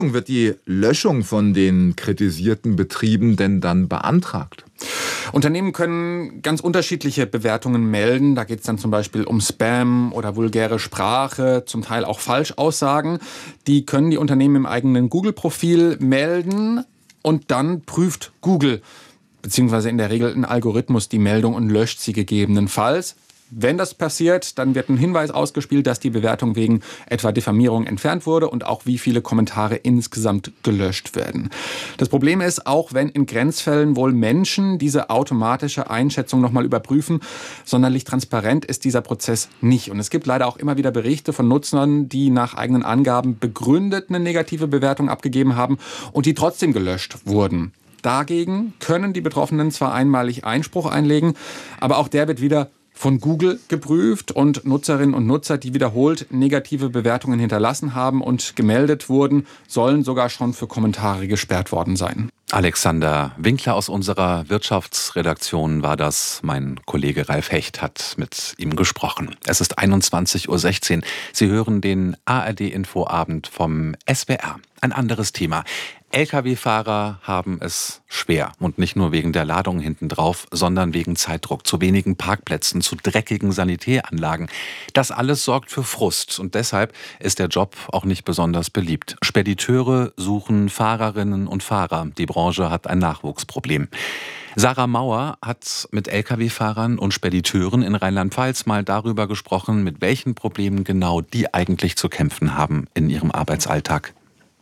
Wird die Löschung von den kritisierten Betrieben denn dann beantragt? Unternehmen können ganz unterschiedliche Bewertungen melden. Da geht es dann zum Beispiel um Spam oder vulgäre Sprache, zum Teil auch Falschaussagen. Die können die Unternehmen im eigenen Google-Profil melden und dann prüft Google, beziehungsweise in der Regel ein Algorithmus, die Meldung und löscht sie gegebenenfalls. Wenn das passiert, dann wird ein Hinweis ausgespielt, dass die Bewertung wegen etwa Diffamierung entfernt wurde und auch wie viele Kommentare insgesamt gelöscht werden. Das Problem ist, auch wenn in Grenzfällen wohl Menschen diese automatische Einschätzung nochmal überprüfen, sonderlich transparent ist dieser Prozess nicht. Und es gibt leider auch immer wieder Berichte von Nutzern, die nach eigenen Angaben begründet eine negative Bewertung abgegeben haben und die trotzdem gelöscht wurden. Dagegen können die Betroffenen zwar einmalig Einspruch einlegen, aber auch der wird wieder von Google geprüft und Nutzerinnen und Nutzer, die wiederholt negative Bewertungen hinterlassen haben und gemeldet wurden, sollen sogar schon für Kommentare gesperrt worden sein. Alexander Winkler aus unserer Wirtschaftsredaktion war das. Mein Kollege Ralf Hecht hat mit ihm gesprochen. Es ist 21:16 Uhr. Sie hören den ARD-Infoabend vom SWR. Ein anderes Thema. Lkw-Fahrer haben es schwer. Und nicht nur wegen der Ladung hintendrauf, sondern wegen Zeitdruck, zu wenigen Parkplätzen, zu dreckigen Sanitäranlagen. Das alles sorgt für Frust. Und deshalb ist der Job auch nicht besonders beliebt. Spediteure suchen Fahrerinnen und Fahrer. Die Branche hat ein Nachwuchsproblem. Sarah Mauer hat mit Lkw-Fahrern und Spediteuren in Rheinland-Pfalz mal darüber gesprochen, mit welchen Problemen genau die eigentlich zu kämpfen haben in ihrem Arbeitsalltag.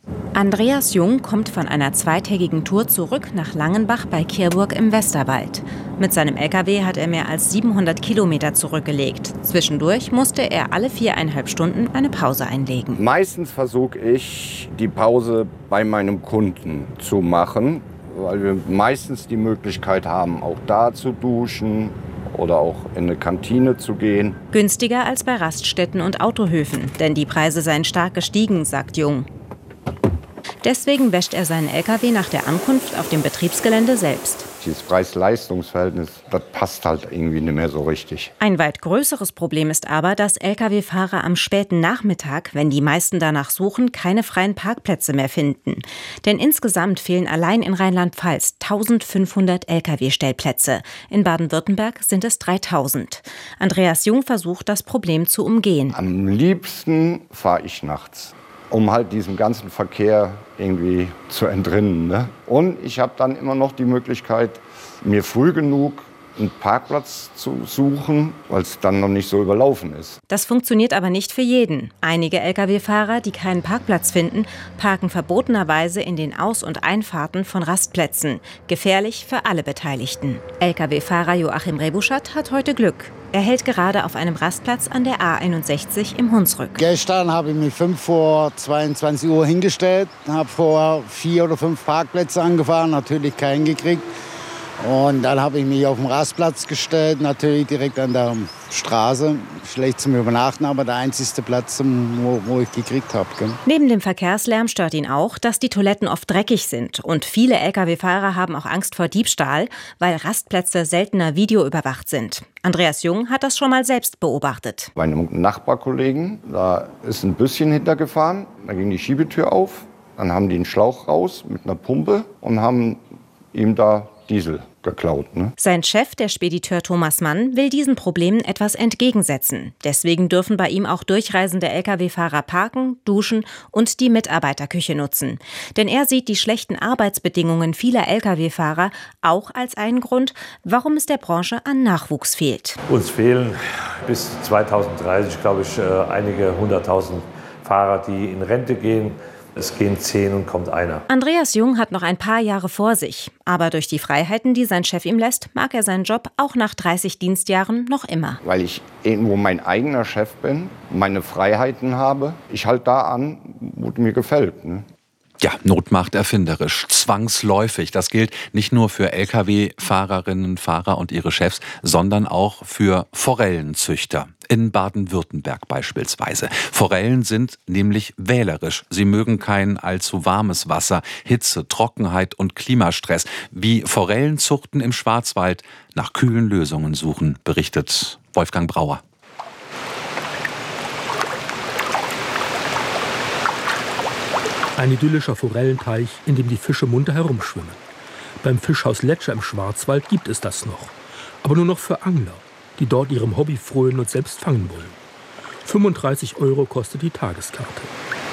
Andreas Jung kommt von einer zweitägigen Tour zurück nach Langenbach bei Kirburg im Westerwald. Mit seinem LKW hat er mehr als 700 Kilometer zurückgelegt. Zwischendurch musste er alle 4,5 Stunden eine Pause einlegen. Meistens versuche ich, die Pause bei meinem Kunden zu machen, weil wir meistens die Möglichkeit haben, auch da zu duschen oder auch in eine Kantine zu gehen. Günstiger als bei Raststätten und Autohöfen, denn die Preise seien stark gestiegen, sagt Jung. Deswegen wäscht er seinen LKW nach der Ankunft auf dem Betriebsgelände selbst. Dieses Preis-Leistungs-Verhältnis, das passt halt irgendwie nicht mehr so richtig. Ein weit größeres Problem ist aber, dass Lkw-Fahrer am späten Nachmittag, wenn die meisten danach suchen, keine freien Parkplätze mehr finden. Denn insgesamt fehlen allein in Rheinland-Pfalz 1500 Lkw-Stellplätze. In Baden-Württemberg sind es 3000. Andreas Jung versucht, das Problem zu umgehen. Am liebsten fahre ich nachts, um halt diesem ganzen Verkehr irgendwie zu entrinnen. Ne? Und ich habe dann immer noch die Möglichkeit, mir früh genug einen Parkplatz zu suchen, weil es dann noch nicht so überlaufen ist. Das funktioniert aber nicht für jeden. Einige Lkw-Fahrer, die keinen Parkplatz finden, parken verbotenerweise in den Aus- und Einfahrten von Rastplätzen. Gefährlich für alle Beteiligten. Lkw-Fahrer Joachim Rebuschat hat heute Glück. Er hält gerade auf einem Rastplatz an der A61 im Hunsrück. Gestern habe ich mich 5 vor 22 Uhr hingestellt, habe vor 4 oder 5 Parkplätze angefahren, natürlich keinen gekriegt. Und dann habe ich mich auf den Rastplatz gestellt, natürlich direkt an der Straße. Schlecht zum Übernachten, aber der einzigste Platz, wo ich gekriegt habe. Gell? Neben dem Verkehrslärm stört ihn auch, dass die Toiletten oft dreckig sind. Und viele Lkw-Fahrer haben auch Angst vor Diebstahl, weil Rastplätze seltener videoüberwacht sind. Andreas Jung hat das schon mal selbst beobachtet. Bei einem Nachbarkollegen, da ist ein Büsschen hintergefahren, da ging die Schiebetür auf. Dann haben die einen Schlauch raus mit einer Pumpe und haben ihm da Diesel geklaut. Ne? Sein Chef, der Spediteur Thomas Mann, will diesen Problemen etwas entgegensetzen. Deswegen dürfen bei ihm auch durchreisende Lkw-Fahrer parken, duschen und die Mitarbeiterküche nutzen. Denn er sieht die schlechten Arbeitsbedingungen vieler Lkw-Fahrer auch als einen Grund, warum es der Branche an Nachwuchs fehlt. Uns fehlen bis 2030, glaube ich, einige 100.000 Fahrer, die in Rente gehen. Es gehen 10 und kommt einer. Andreas Jung hat noch ein paar Jahre vor sich. Aber durch die Freiheiten, die sein Chef ihm lässt, mag er seinen Job auch nach 30 Dienstjahren noch immer. Weil ich irgendwo mein eigener Chef bin, meine Freiheiten habe. Ich halte da an, wo mir gefällt. Ne? Ja, Not macht erfinderisch, zwangsläufig. Das gilt nicht nur für Lkw-Fahrerinnen, Fahrer und ihre Chefs, sondern auch für Forellenzüchter. In Baden-Württemberg beispielsweise. Forellen sind nämlich wählerisch. Sie mögen kein allzu warmes Wasser, Hitze, Trockenheit und Klimastress. Wie Forellenzuchten im Schwarzwald nach kühlen Lösungen suchen, berichtet Wolfgang Brauer. Ein idyllischer Forellenteich, in dem die Fische munter herumschwimmen. Beim Fischhaus Letscher im Schwarzwald gibt es das noch. Aber nur noch für Angler, die dort ihrem Hobby frönen und selbst fangen wollen. 35 € kostet die Tageskarte.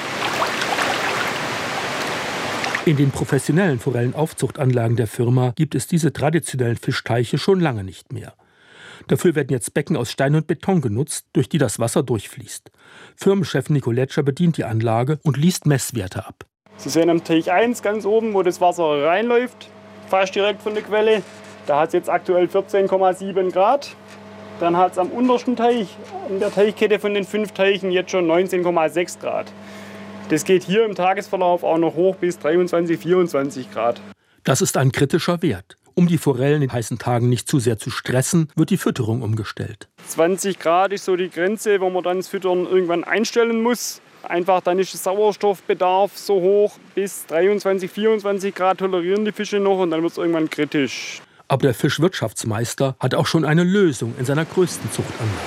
In den professionellen Forellenaufzuchtanlagen der Firma gibt es diese traditionellen Fischteiche schon lange nicht mehr. Dafür werden jetzt Becken aus Stein und Beton genutzt, durch die das Wasser durchfließt. Firmenchef Nico Letscher bedient die Anlage und liest Messwerte ab. Sie sehen am Teich 1 ganz oben, wo das Wasser reinläuft, fast direkt von der Quelle. Da hat es jetzt aktuell 14,7 Grad. Dann hat es am untersten Teich, in der Teichkette von den 5 Teichen, jetzt schon 19,6 Grad. Das geht hier im Tagesverlauf auch noch hoch bis 23, 24 Grad. Das ist ein kritischer Wert. Um die Forellen in heißen Tagen nicht zu sehr zu stressen, wird die Fütterung umgestellt. 20 Grad ist so die Grenze, wo man dann das Füttern irgendwann einstellen muss. Einfach dann ist der Sauerstoffbedarf so hoch, bis 23, 24 Grad tolerieren die Fische noch und dann wird es irgendwann kritisch. Aber der Fischwirtschaftsmeister hat auch schon eine Lösung in seiner größten Zuchtanlage.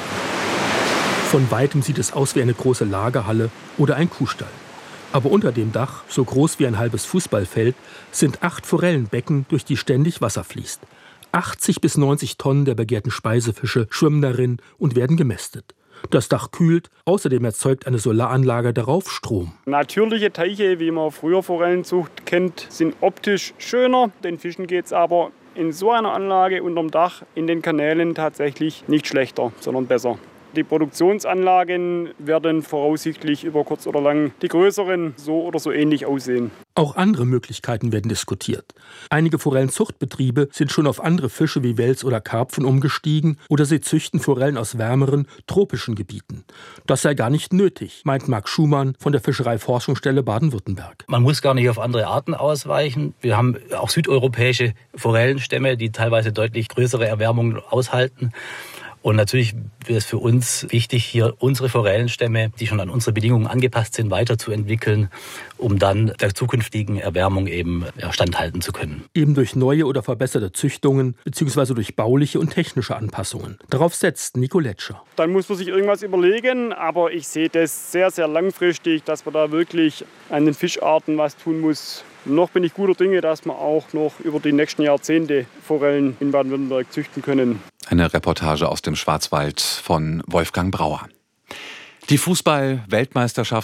Von weitem sieht es aus wie eine große Lagerhalle oder ein Kuhstall. Aber unter dem Dach, so groß wie ein halbes Fußballfeld, sind 8 Forellenbecken, durch die ständig Wasser fließt. 80 bis 90 Tonnen der begehrten Speisefische schwimmen darin und werden gemästet. Das Dach kühlt, außerdem erzeugt eine Solaranlage darauf Strom. Natürliche Teiche, wie man früher Forellenzucht kennt, sind optisch schöner. Den Fischen geht es aber in so einer Anlage unterm Dach in den Kanälen tatsächlich nicht schlechter, sondern besser. Die Produktionsanlagen werden voraussichtlich über kurz oder lang die größeren so oder so ähnlich aussehen. Auch andere Möglichkeiten werden diskutiert. Einige Forellenzuchtbetriebe sind schon auf andere Fische wie Wels oder Karpfen umgestiegen oder sie züchten Forellen aus wärmeren, tropischen Gebieten. Das sei gar nicht nötig, meint Marc Schumann von der Fischereiforschungsstelle Baden-Württemberg. Man muss gar nicht auf andere Arten ausweichen. Wir haben auch südeuropäische Forellenstämme, die teilweise deutlich größere Erwärmungen aushalten. Und natürlich wäre es für uns wichtig, hier unsere Forellenstämme, die schon an unsere Bedingungen angepasst sind, weiterzuentwickeln, um dann der zukünftigen Erwärmung eben standhalten zu können. Eben durch neue oder verbesserte Züchtungen bzw. durch bauliche und technische Anpassungen. Darauf setzt Nico Letscher. Dann muss man sich irgendwas überlegen, aber ich sehe das sehr, sehr langfristig, dass man da wirklich an den Fischarten was tun muss. Noch bin ich guter Dinge, dass wir auch noch über die nächsten Jahrzehnte Forellen in Baden-Württemberg züchten können. Eine Reportage aus dem Schwarzwald von Wolfgang Brauer. Die Fußball-Weltmeisterschaft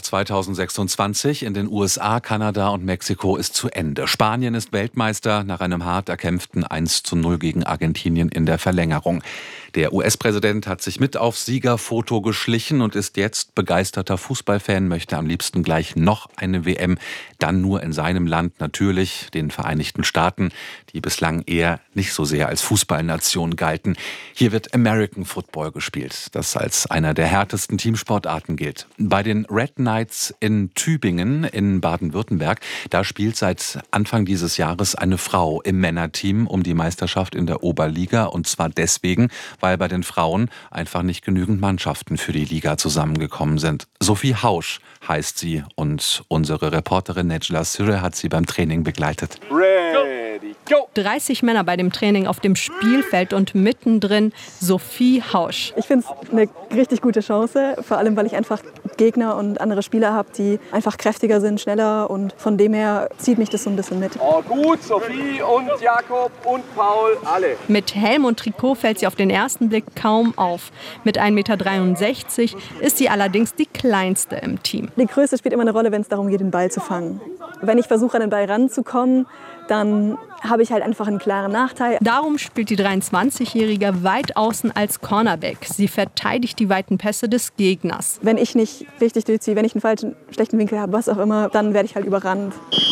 2026 in den USA, Kanada und Mexiko ist zu Ende. Spanien ist Weltmeister nach einem hart erkämpften 1:0 gegen Argentinien in der Verlängerung. Der US-Präsident hat sich mit aufs Siegerfoto geschlichen und ist jetzt begeisterter Fußballfan, möchte am liebsten gleich noch eine WM, dann nur in seinem Land, natürlich den Vereinigten Staaten, die bislang eher nicht so sehr als Fußballnation galten. Hier wird American Football gespielt, das als einer der härtesten Teamsportarten gilt. Bei den Red Knights in Tübingen in Baden-Württemberg, da spielt seit Anfang dieses Jahres eine Frau im Männerteam um die Meisterschaft in der Oberliga, und zwar deswegen, weil bei den Frauen einfach nicht genügend Mannschaften für die Liga zusammengekommen sind. Sophie Hausch heißt sie und unsere Reporterin Necla Sürre hat sie beim Training begleitet. Ready, go! 30 Männer bei dem Training auf dem Spielfeld und mittendrin Sophie Hausch. Ich finde es eine richtig gute Chance, vor allem weil ich einfach Gegner und andere Spieler habe, die einfach kräftiger sind, schneller, und von dem her zieht mich das so ein bisschen mit. Oh, gut, Sophie und Jakob und Paul, alle. Mit Helm und Trikot fällt sie auf den ersten Blick kaum auf. Mit 1,63 m ist sie allerdings die kleinste im Team. Die Größe spielt immer eine Rolle, wenn es darum geht, den Ball zu fangen. Wenn ich versuche, an den Ball ranzukommen, dann habe ich halt einfach einen klaren Nachteil. Darum spielt die 23-Jährige weit außen als Cornerback. Sie verteidigt die weiten Pässe des Gegners. Wenn ich nicht richtig durchziehe, wenn ich einen schlechten Winkel habe, was auch immer, dann werde ich halt überrannt.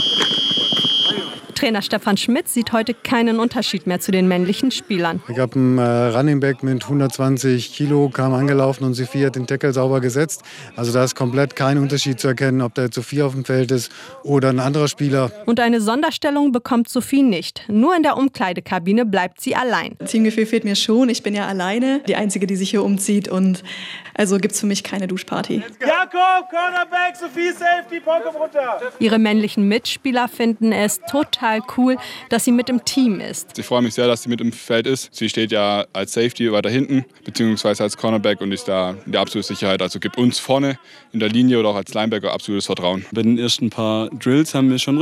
Trainer Stefan Schmidt sieht heute keinen Unterschied mehr zu den männlichen Spielern. Ich habe einen Running Back mit 120 Kilo, kam angelaufen und Sophie hat den Tackle sauber gesetzt. Also da ist komplett kein Unterschied zu erkennen, ob da jetzt Sophie auf dem Feld ist oder ein anderer Spieler. Und eine Sonderstellung bekommt Sophie nicht. Nur in der Umkleidekabine bleibt sie allein. Teamgefühl fehlt mir schon. Ich bin ja alleine, die Einzige, die sich hier umzieht, und also gibt es für mich keine Duschparty. Jakob, Cornerback, Sophie, Safety, Pocket runter. Ihre männlichen Mitspieler finden es total total cool, dass sie mit im Team ist. Ich freue mich sehr, dass sie mit im Feld ist. Sie steht ja als Safety weiter hinten, beziehungsweise als Cornerback und ist da in der absoluten Sicherheit. Also gibt uns vorne in der Linie oder auch als Linebacker absolutes Vertrauen. Bei den ersten paar Drills haben wir schon